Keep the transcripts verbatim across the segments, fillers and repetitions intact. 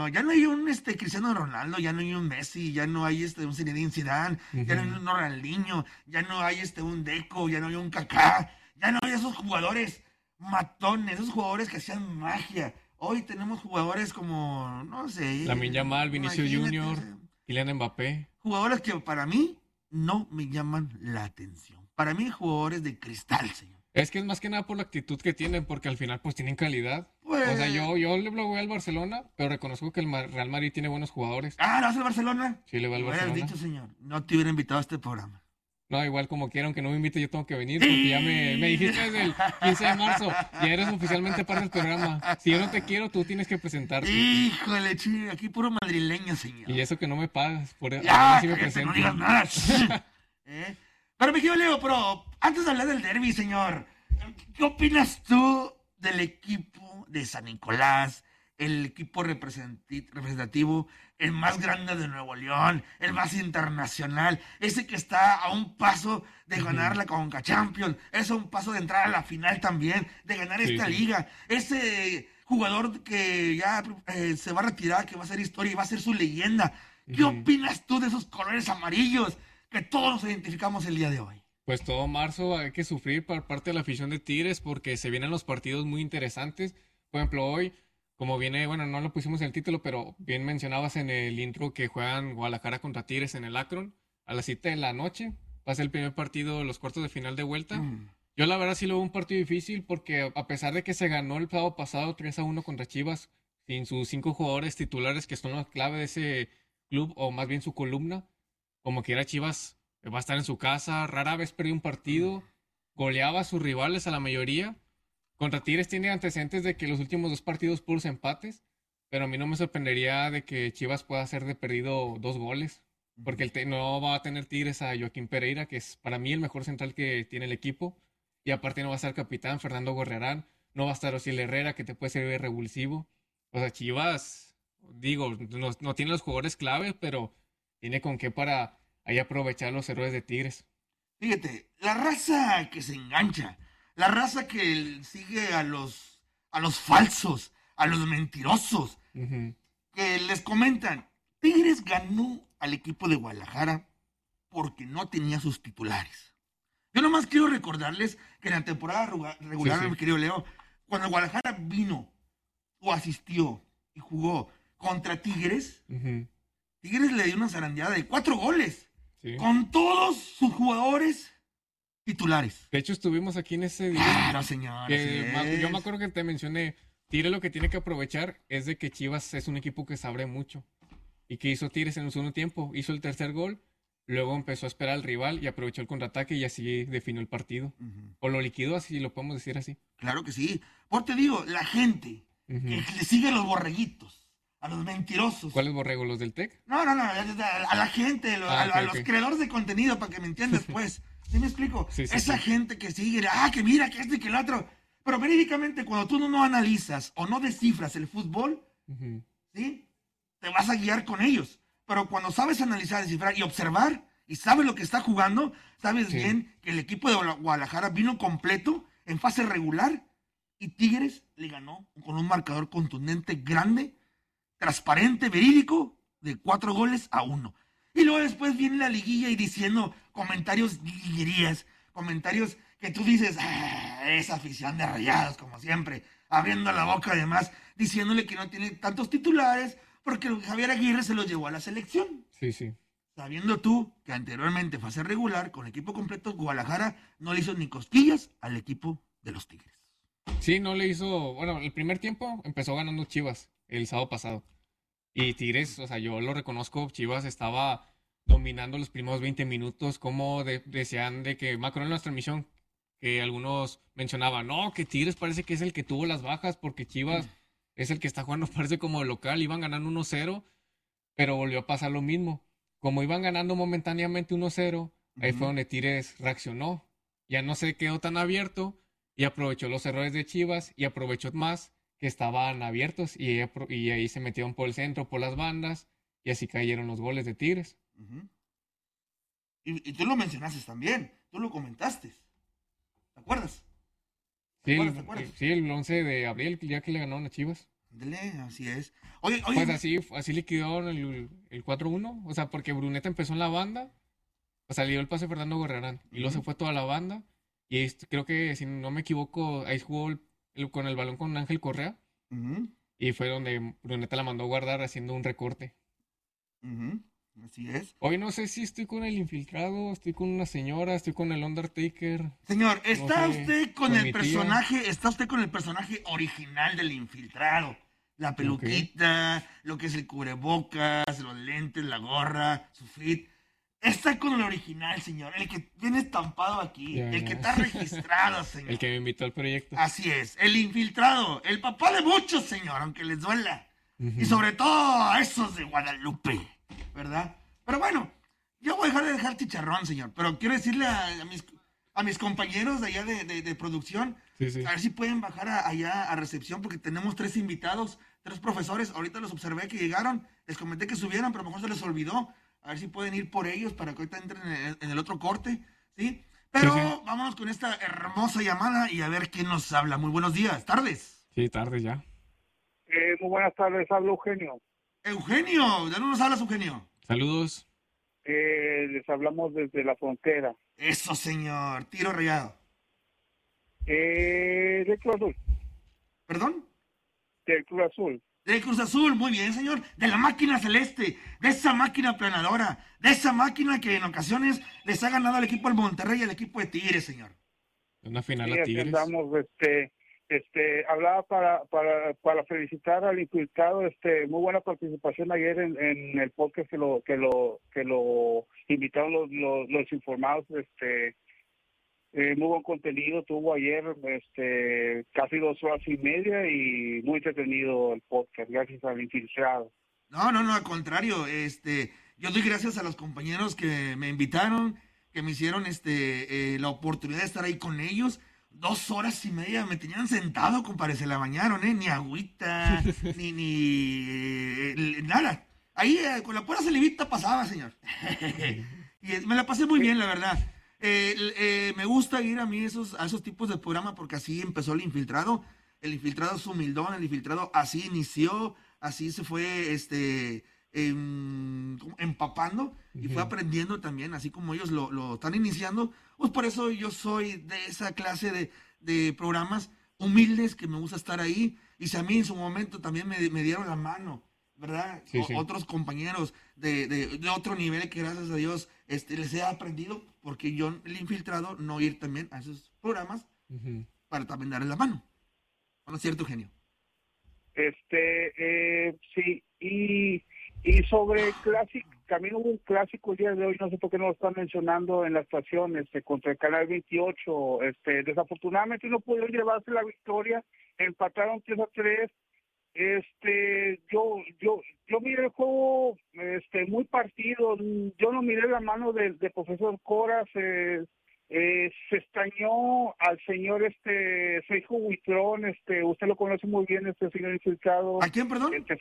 Ya no hay un este, Cristiano Ronaldo, ya no hay un Messi, ya no hay este, un Zinedine Zidane, uh-huh. ya no hay un Ronaldinho, ya no hay este, un Deco, ya no hay un Kaká, ya no hay esos jugadores matones, esos jugadores que hacían magia. Hoy tenemos jugadores como, no sé... Lamine Yamal, Vinicius Junior, Kylian Mbappé. Jugadores que para mí no me llaman la atención. Para mí jugadores de cristal, señor. Es que es más que nada por la actitud que tienen, porque al final pues tienen calidad. Pues... O sea, yo, yo le voy al Barcelona, pero reconozco que el Real Madrid tiene buenos jugadores. Ah, ¿no vas al Barcelona? Sí, le voy al Barcelona. Hubieras dicho, señor, no te hubiera invitado a este programa. No, igual como quiera, aunque no me invite, yo tengo que venir, porque ya me, me dijiste desde el quince de marzo, ya eres oficialmente parte del programa. Si yo no te quiero, tú tienes que presentarte. Híjole, chi, aquí puro madrileño, señor. Y eso que no me pagas, por eso ya, sí me presento. No digas nada. ¿Eh? Pero me quiero, Leo, pero antes de hablar del derbi, señor, ¿qué opinas tú del equipo de San Nicolás? El equipo representativo, el más grande de Nuevo León, el más internacional, ese que está a un paso de ganar la Conca Champions, es a un paso de entrar a la final también, de ganar esta sí, sí. liga, ese jugador que ya eh, se va a retirar, que va a hacer historia y va a ser su leyenda. ¿Qué uh-huh. opinas tú de esos colores amarillos que todos nos identificamos el día de hoy? Pues todo marzo hay que sufrir por parte de la afición de Tigres porque se vienen los partidos muy interesantes. Por ejemplo, hoy... Como viene, bueno, no lo pusimos en el título, pero bien mencionabas en el intro que juegan Guadalajara contra Tigres en el Akron a las siete de la noche. Va a ser el primer partido, los cuartos de final de vuelta. Mm. Yo la verdad sí lo veo un partido difícil porque a pesar de que se ganó el sábado pasado tres a uno contra Chivas, sin sus cinco jugadores titulares que son la clave de ese club, o más bien su columna, como quiera Chivas va a estar en su casa, rara vez perdió un partido, goleaba a sus rivales a la mayoría. Contra Tigres tiene antecedentes de que los últimos dos partidos puros empates, pero a mí no me sorprendería de que Chivas pueda hacer de perdido dos goles, porque el te- no va a tener Tigres a Joaquín Pereira, que es para mí el mejor central que tiene el equipo, y aparte no va a estar el capitán Fernando Gorrerán, no va a estar Osiel Herrera, que te puede ser revulsivo. O sea, Chivas, digo, no, no tiene los jugadores clave, pero tiene con qué para ahí aprovechar los errores de Tigres. Fíjate, la raza que se engancha, la raza que sigue a los, a los falsos, a los mentirosos, uh-huh. que les comentan, Tigres ganó al equipo de Guadalajara porque no tenía sus titulares. Yo nomás quiero recordarles que en la temporada regular, sí, sí. mi querido Leo, cuando Guadalajara vino o asistió y jugó contra Tigres, uh-huh. Tigres le dio una zarandeada de cuatro goles, sí. con todos sus jugadores titulares. De hecho, estuvimos aquí en ese día. Claro, señor. Que yo me acuerdo que te mencioné, Tigres lo que tiene que aprovechar es de que Chivas es un equipo que sabe mucho. Y que hizo Tigres en el segundo tiempo. Hizo el tercer gol, luego empezó a esperar al rival y aprovechó el contraataque y así definió el partido. Uh-huh. O lo liquidó, así lo podemos decir así. Claro que sí. Por te digo, la gente uh-huh. que le sigue a los borreguitos, a los mentirosos. ¿Cuáles borregos? ¿Los del T E C? No, no, no, a la gente, a, ah, okay, a los okay. creadores de contenido, para que me entiendas, pues. ¿Sí me explico? Sí, sí, Esa sí. gente que sigue, ah, que mira, que este, que el otro. Pero verídicamente, cuando tú no, no analizas o no descifras el fútbol, uh-huh. ¿sí? Te vas a guiar con ellos. Pero cuando sabes analizar, descifrar y observar, y sabes lo que está jugando, sabes sí. bien que el equipo de Guadalajara vino completo, en fase regular, y Tigres le ganó con un marcador contundente, grande, transparente, verídico, de cuatro goles a uno. Y luego después viene la liguilla y diciendo comentarios guillerías, comentarios que tú dices, ah, esa afición de Rayados, como siempre, abriendo la boca además, diciéndole que no tiene tantos titulares, porque Javier Aguirre se los llevó a la selección. Sí, sí. Sabiendo tú que anteriormente fase regular, con equipo completo, Guadalajara no le hizo ni cosquillas al equipo de los Tigres. Sí, no le hizo, bueno, el primer tiempo empezó ganando Chivas el sábado pasado. Y Tigres, o sea, yo lo reconozco, Chivas estaba dominando los primeros veinte minutos, como de, decían de que, Macron en la transmisión, que algunos mencionaban, no, que Tigres parece que es el que tuvo las bajas, porque Chivas mm. es el que está jugando, parece como local, iban ganando uno cero, pero volvió a pasar lo mismo. Como iban ganando momentáneamente uno cero, uh-huh. ahí fue donde Tigres reaccionó, ya no se quedó tan abierto, y aprovechó los errores de Chivas, y aprovechó más que estaban abiertos y, y ahí se metieron por el centro, por las bandas, y así cayeron los goles de Tigres. Uh-huh. Y, y tú lo mencionaste también, tú lo comentaste. ¿Te acuerdas? ¿Te sí, acuerdas, el, ¿te acuerdas? Sí, el once de abril, el día que le ganaron a Chivas. Dele, así es. Oye, oye. Pues así, así liquidó el, el cuatro uno. O sea, porque Bruneta empezó en la banda. O sea, le dio el pase a Fernando Gorrerán. Y luego se fue toda la banda. Y esto, creo que, si no me equivoco, ahí jugó el, el, con el balón con Ángel Correa. Uh-huh. Y fue donde Bruneta la mandó a guardar haciendo un recorte. Uh-huh. Así es. Hoy no sé si estoy con el infiltrado, estoy con una señora, estoy con el Undertaker. Señor, ¿está no sé, usted con, con el mi personaje, tía. está usted con el personaje original del infiltrado? La peluquita, okay. Lo que es el cubrebocas, los lentes, la gorra, su fit. Está con el original, señor. El que viene estampado aquí. Ya, el ya. que está registrado, señor. El que me invitó al proyecto. Así es. El infiltrado. El papá de muchos, señor, aunque les duela. Uh-huh. Y sobre todo a esos de Guadalupe. ¿Verdad? Pero bueno, yo voy a dejar de dejar chicharrón, señor. Pero quiero decirle a, a, mis, a mis compañeros de allá de, de, de producción. Sí, sí. A ver si pueden bajar a, allá a recepción. Porque tenemos tres invitados. Tres profesores. Ahorita los observé que llegaron. Les comenté que subieran, pero a lo mejor se les olvidó. A ver si pueden ir por ellos para que ahorita entren en el, en el otro corte, ¿sí? Pero sí, sí. Vámonos con esta hermosa llamada y a ver quién nos habla. Muy buenos días, tardes. Sí, tardes ya. Eh, muy buenas tardes, habla Eugenio. Eugenio, ¿de dónde nos hablas, Eugenio? Saludos. Eh, les hablamos desde la frontera. Eso, señor, tiro rayado. Eh, de Cruz Azul. ¿Perdón? Del Cruz Azul. Del Cruz Azul, muy bien, señor. De la máquina celeste, de esa máquina planadora, de esa máquina que en ocasiones les ha ganado al equipo del Monterrey y al equipo de Tigres, señor. Una final sí, a Tigres. Andamos, este, este, hablaba para, para, para felicitar al infiltrado, este, muy buena participación ayer en, en el podcast que lo, que lo, que lo invitaron los, los, los informados, este. Eh, muy buen contenido tuvo ayer, este, casi dos horas y media y muy entretenido el podcast, gracias al infiltrado. No, no, no, al contrario, este, yo doy gracias a los compañeros que me invitaron, que me hicieron este, eh, la oportunidad de estar ahí con ellos. Dos horas y media me tenían sentado, compadre, se la bañaron, ¿eh? Ni agüita, ni, ni, eh, nada. Ahí eh, con la pura salivita pasaba, señor. Y me la pasé muy bien, la verdad. Eh, eh, me gusta ir a mí esos, a esos tipos de programa porque así empezó el infiltrado. El infiltrado es humildón, el infiltrado así inició, así se fue este, eh, empapando y uh-huh. fue aprendiendo también, así como ellos lo, lo están iniciando. Pues por eso yo soy de esa clase de, de programas humildes que me gusta estar ahí. Y si a mí en su momento también me, me dieron la mano, ¿verdad? Sí, o, sí. Otros compañeros de, de, de otro nivel que gracias a Dios este, les he aprendido, porque yo, el infiltrado, no ir también a esos programas uh-huh. para también darle la mano. ¿No es cierto, Eugenio? Este, eh, sí, y, y sobre el clásico, también hubo un clásico el día de hoy, no sé por qué no lo están mencionando en la estación, este, contra el Canal veintiocho, este, desafortunadamente no pudieron llevarse la victoria, empataron tres a tres. Este, yo, yo, yo miré el juego, este, muy partido. Yo no miré la mano del de profesor Coras. Eh, eh, se extrañó al señor, este, Sergio Huitrón. Este, usted lo conoce muy bien, este señor infiltrado. ¿A quién, perdón? Este,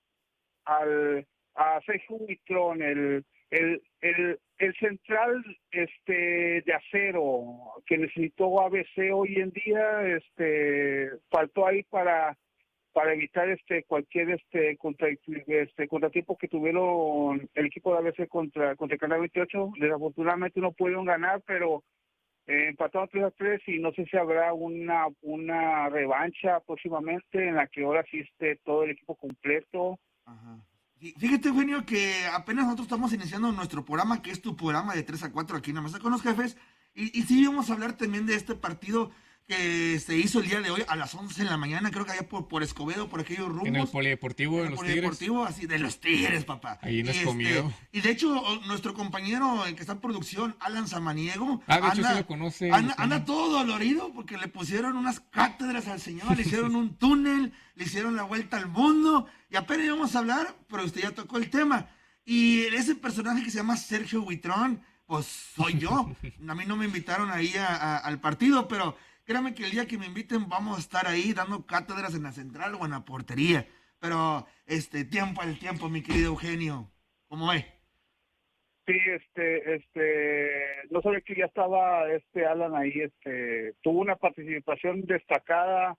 al, a Sergio Huitrón, el, el, el, el central, este, de acero que necesitó A B C hoy en día. Este, faltó ahí para para evitar este cualquier este contra este contratiempo que tuvieron el equipo de A B C contra contra el Canal veintiocho. Desafortunadamente no pudieron ganar, pero eh, empataron tres a tres y no sé si habrá una una revancha próximamente en la que ahora sí esté todo el equipo completo. Ajá. Fíjate, Eugenio, que apenas nosotros estamos iniciando nuestro programa, que es tu programa de tres a cuatro aquí nada más con los jefes, y, y sí vamos a hablar también de este partido que se hizo el día de hoy a las once de la mañana, creo que allá por, por Escobedo, por aquellos rumbos. En el polideportivo de los polideportivo, Tigres. Así, de los Tigres, papá. Ahí nos y, comió. Este, y de hecho, nuestro compañero que está en producción, Alan Samaniego, ah, de anda, hecho sí lo conoce. Anda, anda todo dolorido porque le pusieron unas cátedras al señor, le hicieron un túnel, le hicieron la vuelta al mundo, y apenas íbamos a hablar, pero usted ya tocó el tema. Y ese personaje que se llama Sergio Huitrón, pues soy yo. A mí no me invitaron ahí a, a, al partido, pero créame que el día que me inviten vamos a estar ahí dando cátedras en la central o en la portería. Pero, este, tiempo al tiempo, mi querido Eugenio. ¿Cómo ve? Sí, este, este, no sabía que ya estaba este Alan ahí, este, tuvo una participación destacada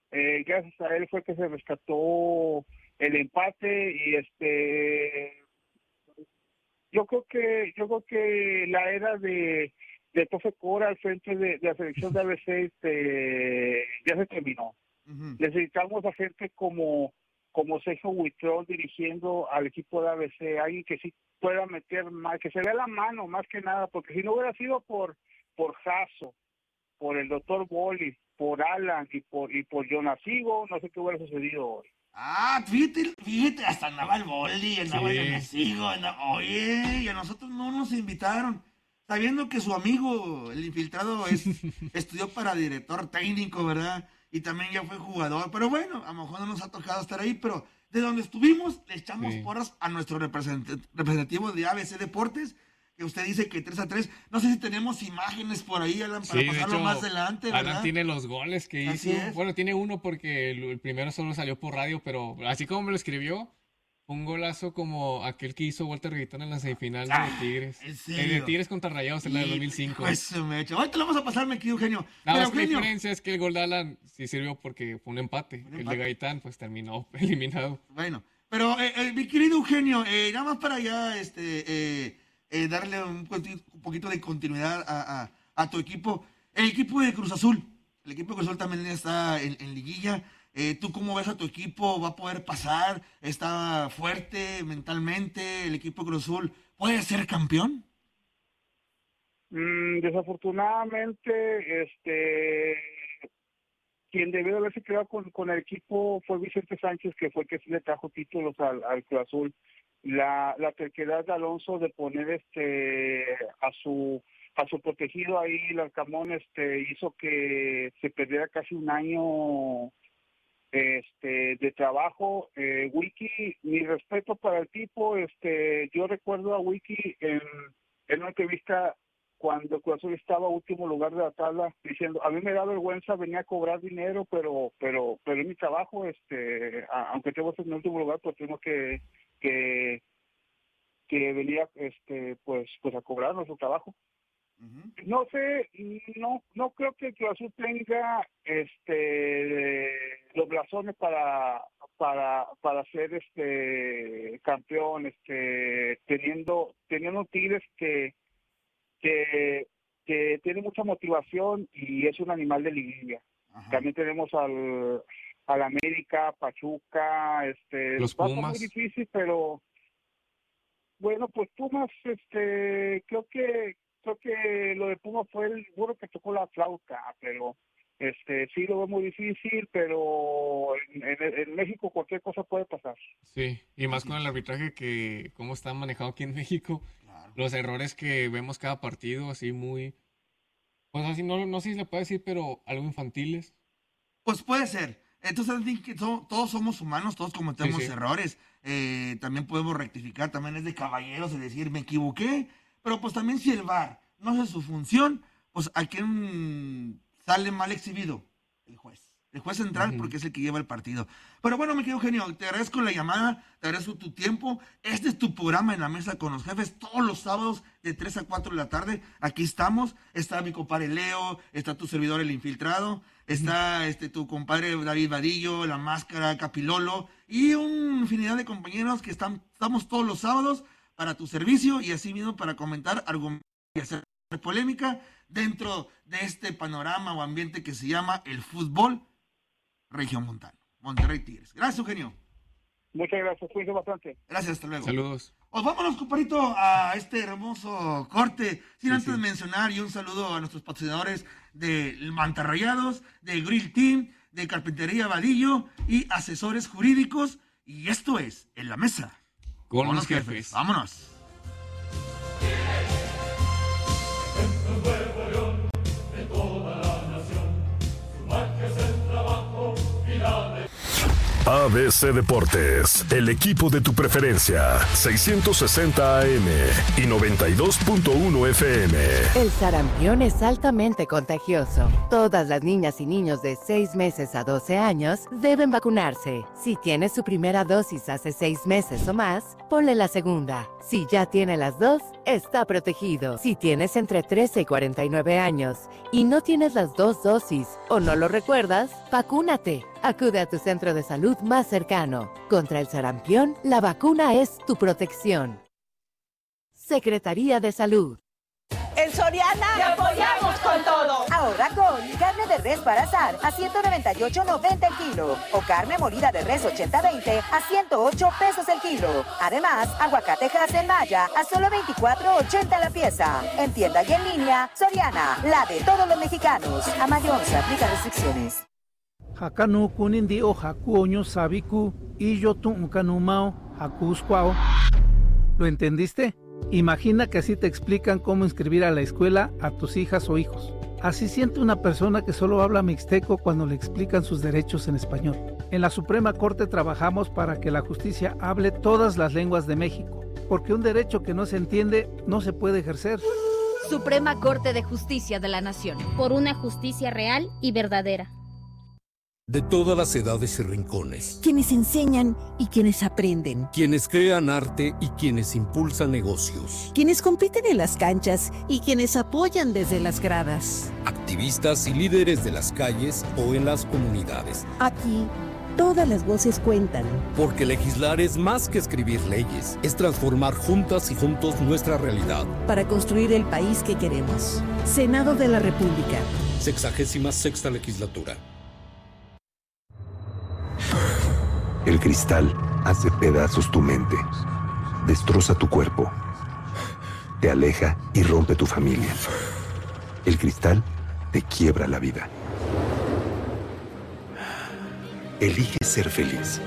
eh, gracias a él fue que se rescató el empate y este yo creo que yo creo que la era de de Tofe Cora al frente de, de la selección de A B C este, ya se terminó. Uh-huh. Necesitamos a gente como como Sergio Huitrón dirigiendo al equipo de A B C, alguien que sí pueda meter más, que se vea la mano más que nada, porque si no hubiera sido por por Jasso, por el doctor Bolly, por Alan y por y por Jonasigo, no sé qué hubiera sucedido hoy. Ah, fíjate, fíjate, hasta andaba el Bolly, andaba sí. el Jonasigo, andaba, oye, y a nosotros no nos invitaron, sabiendo que su amigo, el infiltrado, es, estudió para director técnico, ¿verdad? Y también ya fue jugador, pero bueno, a lo mejor no nos ha tocado estar ahí, pero de donde estuvimos, le echamos sí. porras a nuestro represent- representativo de A B C Deportes, que usted dice que tres a tres, no sé si tenemos imágenes por ahí, Alan, para sí, pasarlo hecho, más adelante, ¿verdad? Alan tiene los goles que Así hizo, es. Bueno, tiene uno porque el, el primero solo salió por radio, pero así como me lo escribió, un golazo como aquel que hizo Walter Guitón en la semifinal ah, de Tigres. ¿En serio? El de Tigres contra Rayados en la de dos mil cinco. Eso me he hecho. Ahorita lo vamos a pasar, mi querido Eugenio. La única diferencia es que el gol de Alan sí sirvió porque fue un empate. Un el empate. de Gaitán pues terminó eliminado. Bueno, pero eh, eh, mi querido Eugenio, eh, nada más para allá este, eh, eh, darle un, un poquito de continuidad a, a, a tu equipo. El equipo de Cruz Azul. El equipo de Cruz Azul también está en, en liguilla. Eh, ¿Tú cómo ves a tu equipo? ¿Va a poder pasar? ¿Está fuerte mentalmente el equipo de Cruz Azul? ¿Puede ser campeón? Mm, desafortunadamente, este, quien debió haberse quedado con, con el equipo fue Vicente Sánchez, que fue el que sí le trajo títulos al, al Cruz Azul. La, la terquedad de Alonso de poner este a su a su protegido ahí, el Arcamón, este, hizo que se perdiera casi un año este de trabajo. eh, Wiki, mi respeto para el tipo, este yo recuerdo a Wiki en, en una entrevista cuando Cruz Azul estaba último lugar de la tabla, diciendo, a mí me da vergüenza venir a cobrar dinero, pero pero pero es mi trabajo, este a, aunque tengo en el último lugar, pues tengo que que que venía este pues pues a cobrar nuestro trabajo. Uh-huh. No sé, no no creo que Cruz Azul tenga este los blasones para para para ser este campeón, este teniendo teniendo Tigres que que que tiene mucha motivación y es un animal de liguilla. Uh-huh. También tenemos al al América, Pachuca, este los Pumas. Muy difícil, pero bueno, pues Pumas, este creo que Creo que lo de Puma fue el burro que tocó la flauta, pero este sí lo veo muy difícil, pero en, en, en México cualquier cosa puede pasar. Sí, y más con el arbitraje que cómo está manejado aquí en México, claro. Los errores que vemos cada partido, así muy, pues así no, no sé si le puedo decir, pero algo infantiles. Pues puede ser. Entonces, todos somos humanos, todos cometemos sí, sí. errores. Eh, también podemos rectificar, también es de caballeros de decir, me equivoqué. Pero pues también si el V A R no hace su función, pues ¿a quién sale mal exhibido? El juez. El juez central, uh-huh. porque es el que lleva el partido. Pero bueno, mi querido Eugenio, te agradezco la llamada, te agradezco tu tiempo. Este es tu programa En la Mesa con los Jefes, todos los sábados de tres a cuatro de la tarde. Aquí estamos. Está mi compadre Leo, está tu servidor El Infiltrado, está uh-huh. este tu compadre David Vadillo, La Máscara, Capilolo, y una infinidad de compañeros que están, estamos todos los sábados para tu servicio y así mismo para comentar, argumentar y hacer polémica dentro de este panorama o ambiente que se llama el fútbol regiomontano. Monterrey Tigres. Gracias, Eugenio. Muchas gracias, cuídense bastante. Gracias, hasta luego. Saludos. Pues vámonos, compadrito, a este hermoso corte. Sin sí, antes sí. mencionar y un saludo a nuestros patrocinadores de Mantarrayados, de Grill Team, de Carpintería Vadillo y asesores jurídicos. Y esto es En la Mesa con, con los jefes. jefes. Vámonos. A B C Deportes, el equipo de tu preferencia, seiscientos sesenta A M y noventa y dos punto uno F M. El sarampión es altamente contagioso. Todas las niñas y niños de seis meses a doce años deben vacunarse. Si tiene su primera dosis hace seis meses o más, ponle la segunda. Si ya tiene las dos, está protegido. Si tienes entre trece y cuarenta y nueve años y no tienes las dos dosis o no lo recuerdas, vacúnate. Acude a tu centro de salud más cercano. Contra el sarampión, la vacuna es tu protección. Secretaría de Salud. En Soriana te apoyamos con todo. Ahora con carne de res para asar a ciento noventa y ocho noventa el kilo o carne molida de res ochenta veinte a ciento ocho pesos el kilo. Además, aguacate Hass en Maya a solo veinticuatro ochenta la pieza. En tienda y en línea, Soriana, la de todos los mexicanos. A mayor se aplica restricciones. Hakanu kunindi o hakuoño sabiku y yo tu kanumao hakuskwao. ¿Lo entendiste? Imagina que así te explican cómo inscribir a la escuela a tus hijas o hijos. Así siente una persona que solo habla mixteco cuando le explican sus derechos en español. En la Suprema Corte trabajamos para que la justicia hable todas las lenguas de México, porque un derecho que no se entiende no se puede ejercer. Suprema Corte de Justicia de la Nación. Por una justicia real y verdadera. De todas las edades y rincones. Quienes enseñan y quienes aprenden. Quienes crean arte y quienes impulsan negocios. Quienes compiten en las canchas y quienes apoyan desde las gradas. Activistas y líderes de las calles o en las comunidades. Aquí, todas las voces cuentan. Porque legislar es más que escribir leyes. Es transformar juntas y juntos nuestra realidad. Para construir el país que queremos. Senado de la República. Sexagésima sexta legislatura. El cristal hace pedazos tu mente, destroza tu cuerpo, te aleja y rompe tu familia. El cristal te quiebra la vida. Elige ser feliz.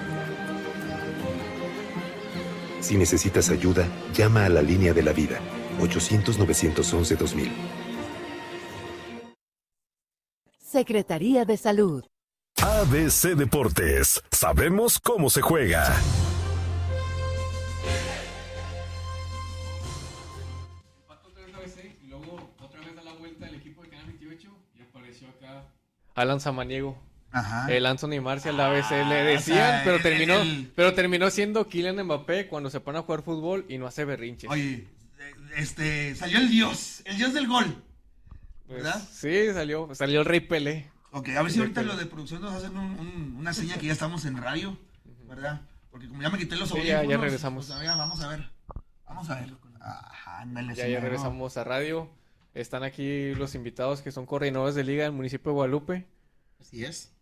Si necesitas ayuda, llama a la línea de la vida, ochocientos, novecientos once, dos mil. Secretaría de Salud. A B C Deportes. Sabemos cómo se juega. Y luego otra vez a la vuelta del equipo de Canal veintiocho y apareció acá Alan Samaniego. Ajá. El Anthony Martial, la A B C le decían, o sea, pero el, terminó el... pero terminó siendo Kylian Mbappé cuando se pone a jugar fútbol y no hace berrinches. Oye, este, salió el dios, el dios del gol, ¿verdad? Pues, sí, salió, salió el Rey Pelé. Ok, a ver si ahorita los de producción nos hacen un, un, una seña que ya estamos en radio, ¿verdad? Porque como ya me quité los sí, audífonos, ya, ya regresamos. Pues, ya, vamos a ver, vamos a ver. Ajá, ándale, ya, ya regresamos a radio. Están aquí los invitados que son coordinadores de liga del municipio de Guadalupe. Así es.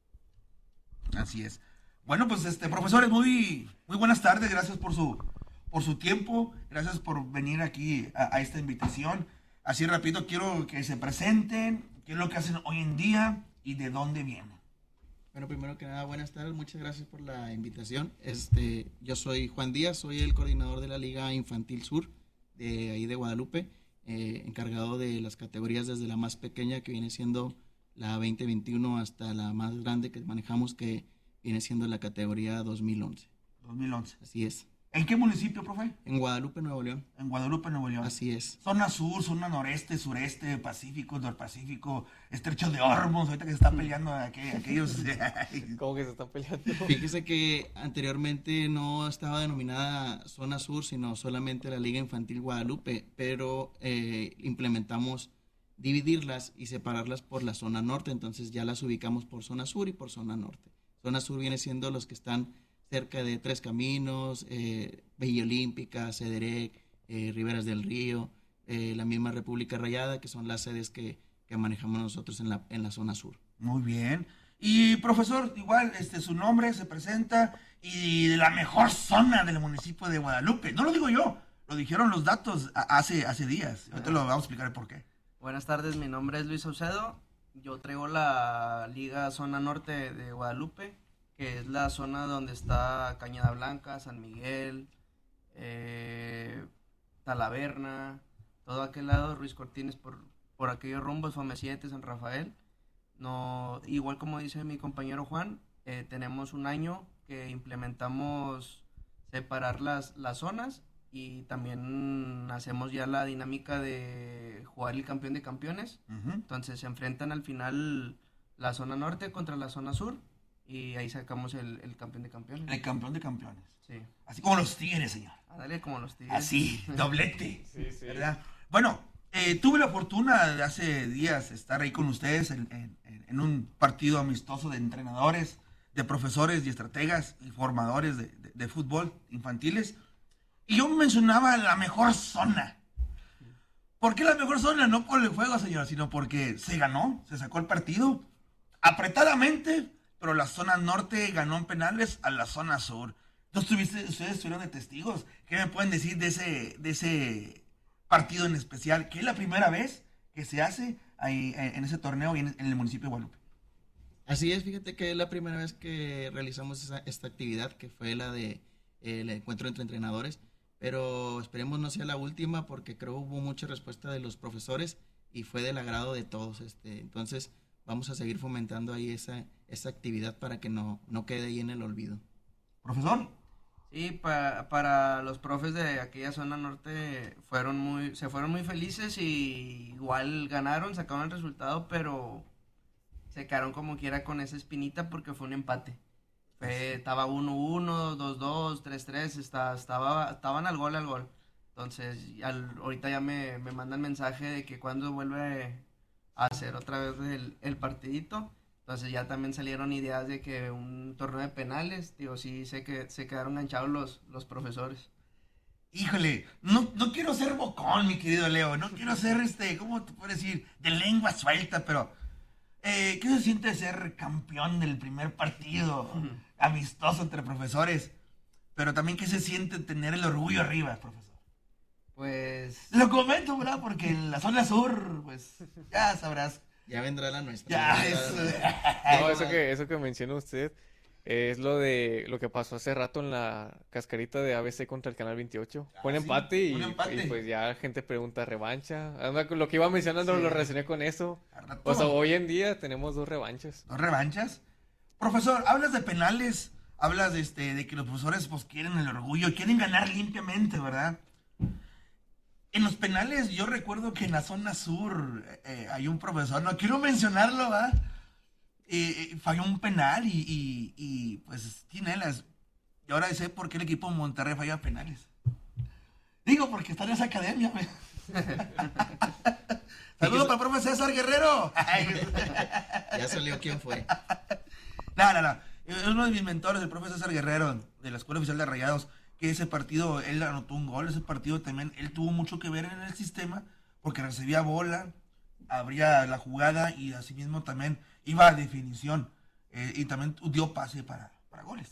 Así es. Bueno, pues este, profesores, muy, muy buenas tardes, gracias por su, por su tiempo, gracias por venir aquí a, a esta invitación. Así rápido, quiero que se presenten, qué es lo que hacen hoy en día y de dónde vienen. Bueno, primero que nada, buenas tardes, muchas gracias por la invitación. Este, yo soy Juan Díaz, soy el coordinador de la Liga Infantil Sur, de ahí de Guadalupe, eh, encargado de las categorías desde la más pequeña, que viene siendo la veinte veintiuno, hasta la más grande que manejamos, que viene siendo la categoría dos mil once. dos mil once. Así es. ¿En qué municipio, profe? En Guadalupe, Nuevo León. En Guadalupe, Nuevo León. Así es. Zona sur, zona noreste, sureste, pacífico, norpacífico, estrecho de Hormuz, ahorita que se están peleando aqu- aquellos... ¿Cómo que se están peleando? Fíjese que anteriormente no estaba denominada zona sur, sino solamente la Liga Infantil Guadalupe, pero eh, implementamos dividirlas y separarlas por la zona norte, entonces ya las ubicamos por zona sur y por zona norte. Zona sur viene siendo los que están cerca de Tres Caminos, eh, Villa Olímpica, Cederec, eh, Riberas del Río, eh, la misma República Rayada, que son las sedes que, que manejamos nosotros en la, en la zona sur. Muy bien. Y profesor, igual, este, su nombre se presenta y de la mejor zona del municipio de Guadalupe. No lo digo yo, lo dijeron los datos a- hace, hace días. Ahorita lo vamos a explicar el por qué. Buenas tardes, mi nombre es Luis Saucedo. Yo traigo la Liga Zona Norte de Guadalupe, que es la zona donde está Cañada Blanca, San Miguel, eh, Talaverna, todo aquel lado, Ruiz Cortines, por, por aquellos rumbos, Fomeciente, San Rafael. No, igual como dice mi compañero Juan, eh, tenemos un año que implementamos separar las, las zonas y también hacemos ya la dinámica de jugar el campeón de campeones. Uh-huh. Entonces se enfrentan al final la zona norte contra la zona sur. Y ahí sacamos el, el campeón de campeones. El campeón de campeones. Sí. Así como los Tigres, señor. Ándale, como los Tigres. Así, doblete. Sí, sí. ¿Verdad? Bueno, eh, tuve la fortuna de hace días estar ahí con ustedes en, en, en un partido amistoso de entrenadores de profesores y estrategas y formadores de, de, de fútbol infantiles. Y yo mencionaba la mejor zona. ¿Por qué la mejor zona? No por el juego, señora, sino porque se ganó, se sacó el partido apretadamente, pero la zona norte ganó en penales a la zona sur. Entonces, ustedes estuvieron de testigos. ¿Qué me pueden decir de ese, de ese partido en especial? Que es la primera vez que se hace ahí en ese torneo y en, en el municipio de Guadalupe. Así es, fíjate que es la primera vez que realizamos esa, esta actividad, que fue la de eh, el encuentro entre entrenadores, pero esperemos no sea la última, porque creo hubo mucha respuesta de los profesores y fue del agrado de todos. Este, entonces vamos a seguir fomentando ahí esa, esa actividad para que no, no quede ahí en el olvido. ¿Profesor? Sí, para, para los profes de aquella zona norte fueron muy, se fueron muy felices y igual ganaron, sacaron el resultado, pero se quedaron como quiera con esa espinita porque fue un empate. Fue, estaba uno uno, dos dos, tres tres, estaba, estaba, estaban al gol al gol. Entonces, al, ahorita ya me, me mandan mensaje de que cuando vuelve a hacer otra vez el, el partidito. Entonces ya también salieron ideas de que un torneo de penales, digo, sí sé que se quedaron enganchados los, los profesores. Híjole, no, no quiero ser bocón, mi querido Leo, no quiero ser, este, ¿cómo te puedo decir? De lengua suelta, pero eh, ¿qué se siente ser campeón del primer partido amistoso entre profesores? Pero también, ¿qué se siente tener el orgullo arriba, profesor? Pues... Lo comento, ¿verdad? Porque en la zona sur, pues, ya sabrás. Ya vendrá la nuestra. Ya, eso. No, eso que, eso que menciona usted es lo de lo que pasó hace rato en la cascarita de A B C contra el Canal veintiocho. Ah, Fue un sí, empate, y, un empate. y pues ya la gente pregunta revancha. Lo que iba mencionando Sí. lo relacioné con eso. Rato. O sea, hoy en día tenemos dos revanchas. ¿Dos revanchas? Profesor, hablas de penales, hablas de, este, de que los profesores pues quieren el orgullo, quieren ganar limpiamente, ¿verdad? En los penales, yo recuerdo que en la zona sur eh, hay un profesor, no quiero mencionarlo, ¿verdad? Eh, eh, falló un penal y, y, y pues tinelas. Y ahora sé por qué el equipo de Monterrey falla penales. Digo, porque está en esa academia. Saludos para el profe César Guerrero. Ya salió quién fue. No, no, no. Es uno de mis mentores, el profe César Guerrero, de la Escuela Oficial de Rayados. Que ese partido, él anotó un gol, ese partido también, él tuvo mucho que ver en el sistema, porque recibía bola, abría la jugada y asimismo también iba a definición, eh, y también dio pase para, para goles.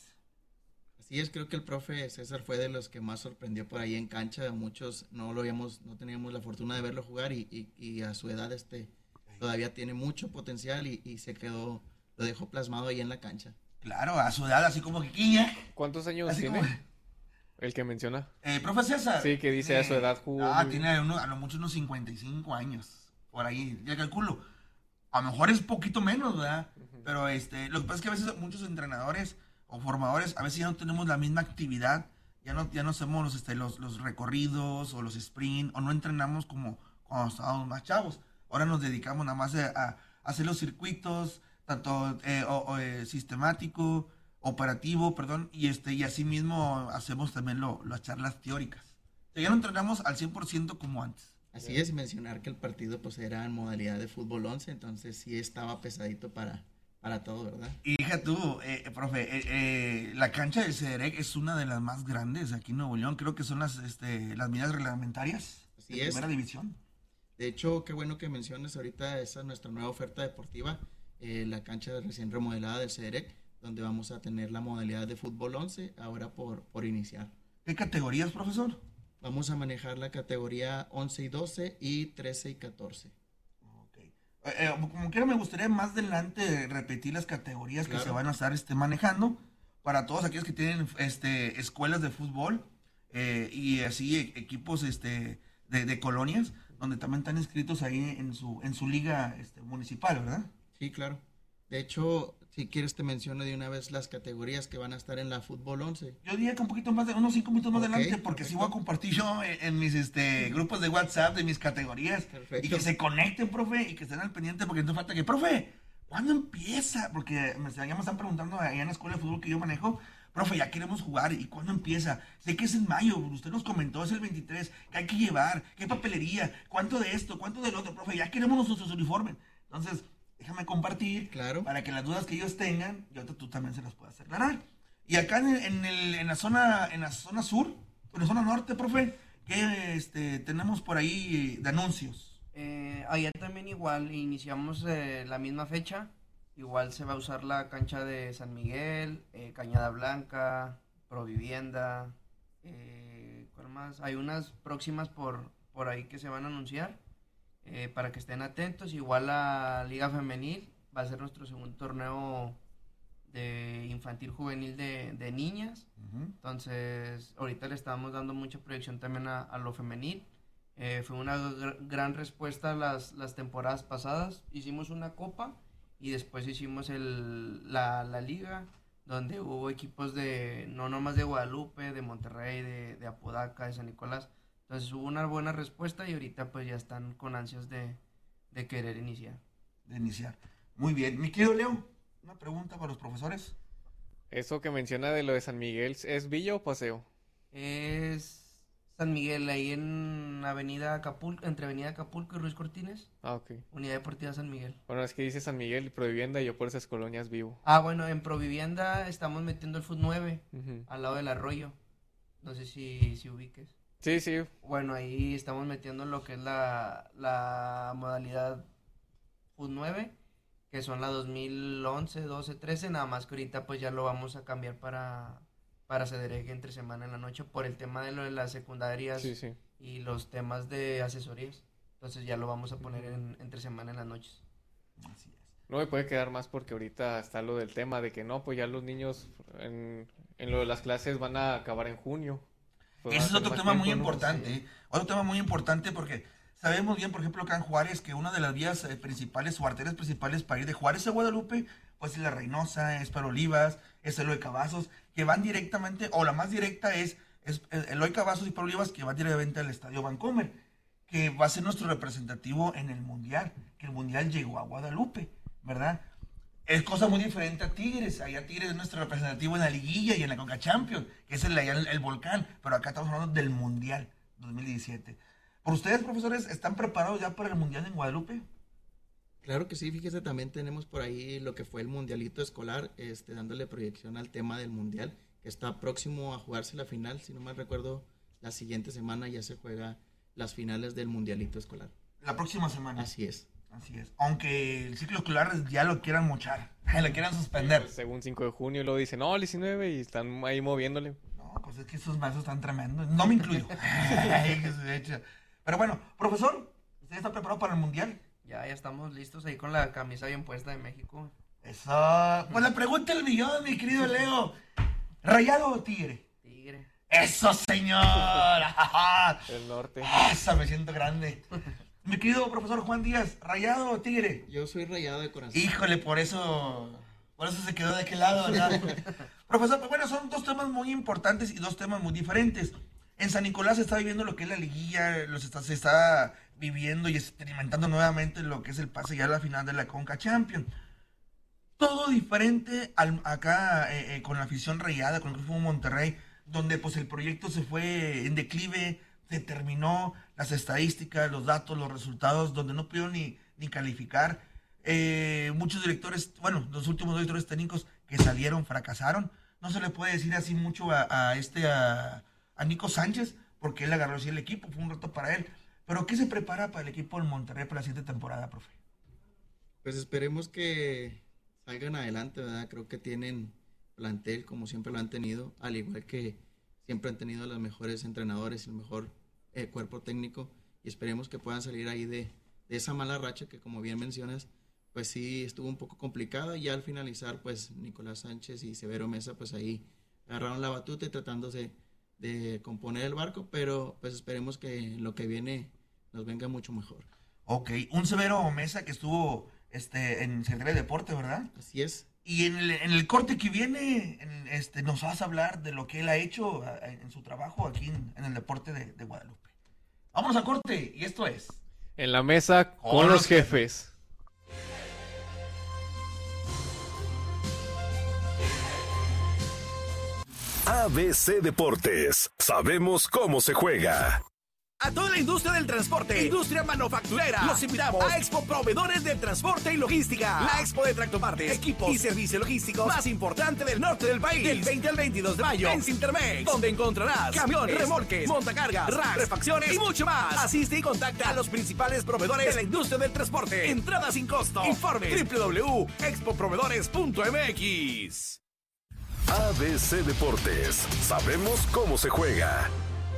Así es, creo que el profe César fue de los que más sorprendió por ahí en cancha. Muchos no lo habíamos, no teníamos la fortuna de verlo jugar y, y, y a su edad este todavía tiene mucho potencial y, y se quedó, lo dejó plasmado ahí en la cancha. Claro, a su edad, así como que quiña. ¿Cuántos años Así tiene? como... El que menciona. Eh, profe César. Sí, que dice eh, a su edad jugó. Ah, tiene uno, a lo mucho unos cincuenta y cinco años. Por ahí, ya calculo. A lo mejor es poquito menos, ¿verdad? Uh-huh. Pero este, lo que pasa es que a veces muchos entrenadores o formadores, a veces ya no tenemos la misma actividad. Ya no, ya no hacemos los, este, los, los recorridos o los sprint, o no entrenamos como cuando estábamos más chavos. Ahora nos dedicamos nada más a, a hacer los circuitos, tanto eh, o, o, eh, sistemático, operativo, perdón, y este y así mismo hacemos también lo, las charlas teóricas. O sea, ya no entrenamos al cien por ciento como antes. Así es, mencionar que el partido pues era en modalidad de fútbol once, entonces sí estaba pesadito para, para todo, ¿verdad? Y hija tú, eh, profe, eh, eh, la cancha del CEDEREC es una de las más grandes aquí en Nuevo León, creo que son las, este, las medidas reglamentarias Así de es. primera división. De hecho, qué bueno que menciones ahorita, esa es nuestra nueva oferta deportiva, eh, la cancha recién remodelada del CEDEREC, donde vamos a tener la modalidad de fútbol once, ahora por, por iniciar. ¿Qué categorías, profesor? Vamos a manejar la categoría once y doce y trece y catorce. Okay. Eh, eh, como quiera, me gustaría más adelante repetir las categorías claro. que se van a estar este, manejando para todos aquellos que tienen este, escuelas de fútbol eh, y así equipos este, de, de colonias, donde también están inscritos ahí en su, en su liga este, municipal, ¿verdad? Sí, claro. De hecho, si quieres te menciono de una vez las categorías que van a estar en la fútbol once. Yo diría que un poquito más, de unos cinco minutos más okay, adelante, porque si sí voy a compartir yo en, en mis este, uh-huh. grupos de WhatsApp de mis categorías. Perfecto. Y que se conecten, profe, y que estén al pendiente, porque no falta que, profe, ¿cuándo empieza? Porque me, ya me están preguntando allá en la escuela de fútbol que yo manejo, profe, ya queremos jugar, ¿y cuándo empieza? Sé que es en mayo, usted nos comentó, es el veintitrés, que hay que llevar, qué papelería, cuánto de esto, cuánto del otro, profe, ya queremos nuestros uniformes. Entonces, déjame compartir, claro, para que las dudas que ellos tengan, yo tú también se las puedas aclarar. Y acá en, en, el, en la zona en la zona sur, en la zona norte, profe, ¿qué este, tenemos por ahí de anuncios? Eh, allá también igual, iniciamos eh, la misma fecha, igual se va a usar la cancha de San Miguel, eh, Cañada Blanca, Provivienda, eh, ¿cuál más? Hay unas próximas por, por ahí que se van a anunciar, eh, para que estén atentos. Igual la Liga Femenil va a ser nuestro segundo torneo de infantil juvenil de, de niñas. Uh-huh. Entonces ahorita le estamos dando mucha proyección también a, a lo femenil. Eh, fue una gr- gran respuesta las, las temporadas pasadas. Hicimos una copa y después hicimos el, la, la liga, donde hubo equipos de, no nomás de Guadalupe, de Monterrey, de, de Apodaca, de San Nicolás. Entonces hubo una buena respuesta y ahorita pues ya están con ansias de, de querer iniciar. De iniciar. Muy bien. Mi querido Leo, una pregunta para los profesores. Eso que menciona de lo de San Miguel, ¿es Villa o Paseo? Es San Miguel, ahí en Avenida Acapulco, entre Avenida Acapulco y Ruiz Cortines. Ah, ok. Unidad Deportiva San Miguel. Bueno, es que dice San Miguel y Provivienda y yo por esas colonias vivo. Ah, bueno, en Provivienda estamos metiendo el Fut nueve, uh-huh, al lado del Arroyo. No sé si, si ubiques. Sí, sí. Bueno, ahí estamos metiendo lo que es la, la modalidad Fut nueve, que son la dos mil once, doce, trece, nada más que ahorita pues ya lo vamos a cambiar para, para Cederegue entre semana en la noche por el tema de lo de las secundarias, sí, sí, y los temas de asesorías. Entonces ya lo vamos a poner en, entre semana en las noches. Así es. No me puede quedar más porque ahorita está lo del tema de que no, pues ya los niños en, en lo de las clases van a acabar en junio. Pues ese es otro tema muy importante, sí. Otro tema muy importante porque sabemos bien, por ejemplo, acá en Juárez, que una de las vías eh, principales o arterias principales para ir de Juárez a Guadalupe, pues es la Reynosa, es para Olivas, es Eloy Cavazos, que van directamente, o la más directa es, es Eloy Cavazos y para Olivas, que van directamente al Estadio Vancomer, que va a ser nuestro representativo en el Mundial, que el Mundial llegó a Guadalupe, ¿verdad? Es cosa muy diferente a Tigres. Allá Tigres es nuestro representativo en la liguilla y en la Conca Champions, que es el, el, el volcán, pero acá estamos hablando del Mundial dos mil diecisiete. ¿Por ustedes, profesores, están preparados ya para el Mundial en Guadalupe? Claro que sí, fíjese, también tenemos por ahí lo que fue el Mundialito Escolar, este, dándole proyección al tema del Mundial, que está próximo a jugarse la final, si no mal recuerdo, la siguiente semana ya se juega las finales del Mundialito Escolar. La próxima semana. Así es. Así es. Aunque el ciclo escolar ya lo quieran mochar, lo quieran suspender. Pues según cinco de junio, luego dicen, no, el diecinueve, y están ahí moviéndole. No, pues es que esos mazos están tremendos. No me incluyo. Pero bueno, profesor, ¿usted está preparado para el Mundial? Ya, ya estamos listos ahí con la camisa bien puesta de México. Eso. Pues la pregunta del millón, mi querido Leo. ¿Rayado o Tigre? Tigre. ¡Eso, señor! El norte. Eso, me siento grande. Mi querido profesor Juan Díaz, ¿rayado o Tigre? Yo soy rayado de corazón. Híjole, por eso, por eso se quedó de aquel lado, ¿verdad? Profesor, pues bueno, son dos temas muy importantes y dos temas muy diferentes. En San Nicolás se está viviendo lo que es la liguilla, los está, se está viviendo y experimentando nuevamente lo que es el pase ya a la final de la Conca Champions. Todo diferente al, acá eh, eh, con la afición rayada, con el Club Monterrey, donde pues el proyecto se fue en declive, se terminó, las estadísticas, los datos, los resultados, donde no pudieron ni, ni calificar. Eh, muchos directores, bueno, los últimos dos directores técnicos que salieron fracasaron. No se le puede decir así mucho a, a este, a, a Nico Sánchez, porque él agarró así el equipo, fue un reto para él. Pero ¿qué se prepara para el equipo del Monterrey para la siguiente temporada, profe? Pues esperemos que salgan adelante, ¿verdad? Creo que tienen plantel como siempre lo han tenido, al igual que siempre han tenido los mejores entrenadores y el mejor eh, cuerpo técnico, y esperemos que puedan salir ahí de, de esa mala racha que, como bien mencionas, pues sí estuvo un poco complicada, y al finalizar pues Nicolás Sánchez y Severo Mesa pues ahí agarraron la batuta y tratándose de componer el barco, pero pues esperemos que lo que viene nos venga mucho mejor. Ok, un Severo Mesa que estuvo este, en Secretaría de Deporte, ¿verdad? Así es. Y en el, en el corte que viene, en este, nos vas a hablar de lo que él ha hecho en, en su trabajo aquí en, en el deporte de, de Guadalupe. Vamos a corte, y esto es... En la mesa con, con los jefes. A B C Deportes, sabemos cómo se juega. A toda la industria del transporte, industria manufacturera, los invitamos a Expo Proveedores del Transporte y Logística. La Expo de tractopartes, equipos y servicios logísticos más importante del norte del país. Del veinte al veintidós de mayo en Cintermex, donde encontrarás camiones, remolques, montacargas, racks, refacciones y mucho más. Asiste y contacta a los principales proveedores de la industria del transporte. Entrada sin costo. Informe doble u doble u doble u punto expo proveedores punto m x. A B C Deportes. Sabemos cómo se juega.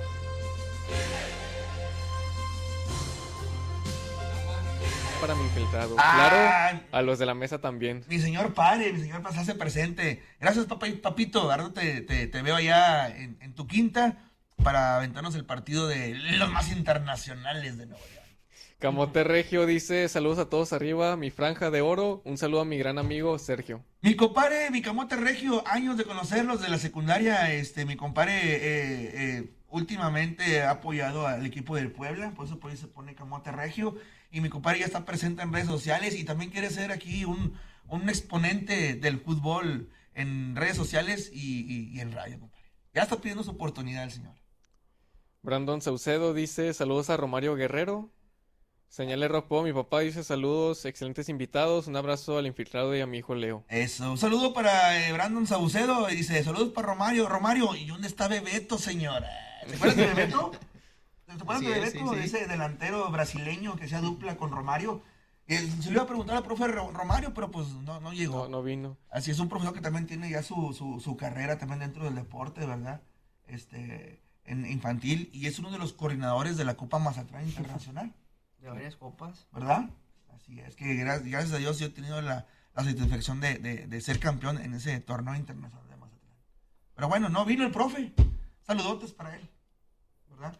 Para mi infiltrado. Ah, claro, a los de la mesa también. Mi señor padre, mi señor padre se hace presente. Gracias, papá, papito. Ahora te, te, te veo allá en, en tu quinta para aventarnos el partido de los más internacionales de Nueva York. Camote Regio dice, saludos a todos arriba, mi franja de oro. Un saludo a mi gran amigo Sergio. Mi compadre, mi Camote Regio, años de conocerlos de la secundaria. Este, mi compadre eh, eh, últimamente ha apoyado al equipo del Puebla, por eso por ahí se pone Camote Regio. Y mi compadre ya está presente en redes sociales y también quiere ser aquí un, un exponente del fútbol en redes sociales y, y, y en radio, compadre. Ya está pidiendo su oportunidad el señor. Brandon Saucedo dice, saludos a Romario Guerrero. Señale Ropo, mi papá dice, saludos, excelentes invitados, un abrazo al infiltrado y a mi hijo Leo. Eso, un saludo para eh, Brandon Saucedo, y dice, saludos para Romario. Romario, ¿y dónde está Bebeto, señora? ¿Se acuerdan de Bebeto? ¿Te acuerdas de Bebeto? Sí, sí. Ese delantero brasileño que hacía dupla con Romario. Eh, se le iba a preguntar al profe Romario, pero pues no, no llegó. No, no vino. Así es, un profesor que también tiene ya su, su, su carrera también dentro del deporte, ¿verdad? Este, en infantil, y es uno de los coordinadores de la Copa Mazatlán Internacional. De varias copas. ¿Verdad? Así es, que gracias, gracias a Dios yo he tenido la, la satisfacción de, de, de ser campeón en ese torneo internacional de Mazatlán. Pero bueno, no vino el profe. Saludotes para él, ¿verdad?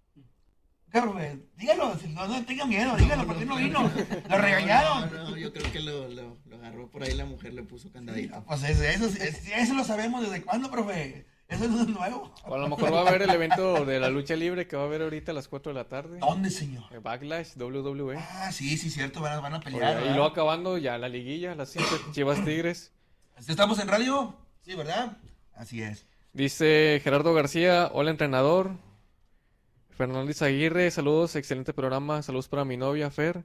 ¿Qué, profe? Dígalo, no, no tenga miedo, dígalo, ¿por qué no vino? Lo regañaron. No, no, yo creo que lo, lo, lo agarró por ahí la mujer, le puso candadito. Sí, pues eso, eso, eso lo sabemos desde cuándo, profe. Eso no es nuevo. O a lo mejor va a haber el evento de la lucha libre que va a haber ahorita a las cuatro de la tarde. ¿Dónde, señor? Backlash, doble u doble u E. Ah, sí, sí, cierto, van a, van a pelear. Y luego acabando ya la liguilla, las cinco Chivas Tigres. ¿Estamos en radio? Sí, ¿verdad? Así es. Dice Gerardo García, hola entrenador. Fernández Aguirre, saludos, excelente programa, saludos para mi novia Fer.